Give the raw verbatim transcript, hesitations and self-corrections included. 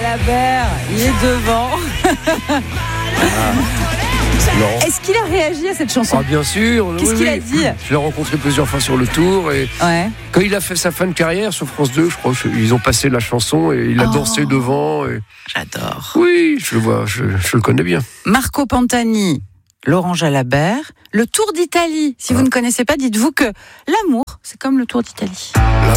Jalabert, il est devant. Ah. Non. Est-ce qu'il a réagi à cette chanson ? Ah, bien sûr. Qu'est-ce oui, qu'il oui. a dit ? Je l'ai rencontré plusieurs fois sur le tour et Ouais. quand il a fait sa fin de carrière sur France deux, je crois, ils ont passé la chanson et il a Oh. dansé devant. Et... J'adore. Oui, je le vois, je, je le connais bien. Marco Pantani, Laurent Jalabert, le Tour d'Italie. Si Ah. vous ne connaissez pas, dites-vous que l'amour, c'est comme le Tour d'Italie. L'amour.